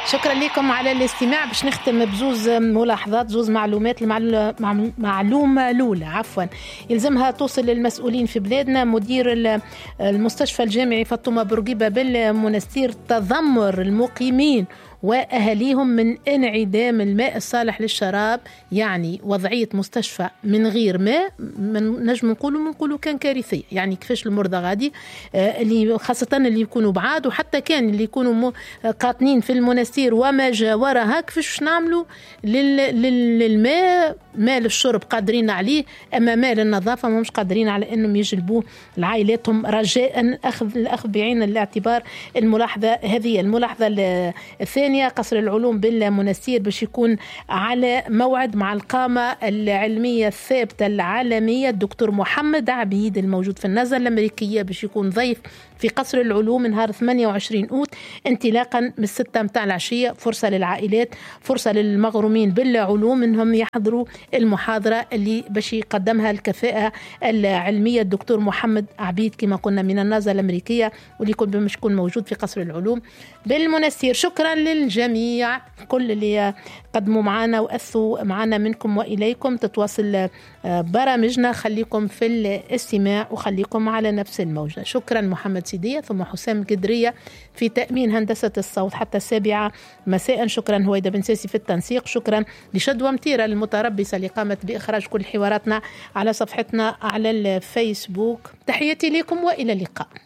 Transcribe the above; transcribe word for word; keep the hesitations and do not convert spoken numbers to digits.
شكرا لكم على الاستماع. باش نختم بزوز ملاحظات، زوز معلومات. المعلومة الأولى عفوا يلزمها توصل للمسؤولين في بلادنا. مدير المستشفى الجامعي فاطمة بورقيبة بالمنستير تذمر المقيمين وأهليهم من انعدام الماء الصالح للشراب. يعني وضعية مستشفى من غير ماء من نجم نقولوا منقولوا كان كارثية. يعني كيفاش المرضى غادي اللي خاصة اللي يكونوا بعاد، وحتى كان اللي يكونوا قاطنين في المنستير وما جاورها، كيفاش نعملوا للماء؟ ماء للشرب قادرين عليه، أما ماء للنظافة ما مش قادرين على أنهم يجلبوه لعائلاتهم. رجاء أخذ الأخذ بعين الاعتبار الملاحظة هذه. الملاحظة الثانية، قصر العلوم بالمنستير باش يكون على موعد مع القامة العلمية الثابتة العالمية الدكتور محمد عبيد الموجود في النزهة الأمريكية، باش يكون ضيف في قصر العلوم نهار ثمانية وعشرين أوت انطلاقا من الستة متاع العشية. فرصة للعائلات، فرصة للمغرومين بالعلوم انهم يحضروا المحاضرة اللي باش يقدمها الكفاءة العلمية الدكتور محمد عبيد كما قلنا من النزهة الأمريكية، واللي يكون باش يكون موجود في قصر العلوم بالمنستير. شكرا للجميع كل اللي قدموا معنا وأثوا معنا منكم وإليكم. تتواصل برامجنا، خليكم في الاستماع وخليكم على نفس الموجة. شكرا محمد سيدية ثم حسام القدرية في تأمين هندسة الصوت حتى السابعة مساء. شكرا هويدا بن ساسي في التنسيق. شكرا لشدوى متيرة المتربصة اللي قامت بإخراج كل حواراتنا على صفحتنا على الفيسبوك. تحياتي لكم وإلى اللقاء.